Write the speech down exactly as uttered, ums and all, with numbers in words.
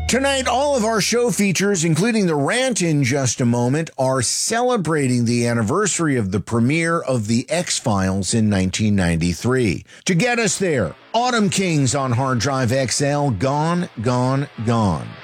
Tonight, all of our show features, including the rant in just a moment, are celebrating the anniversary of the premiere of The X-Files in nineteen ninety-three. To get us there, Autumn Kings on Hard Drive X L, Gone, Gone, Gone.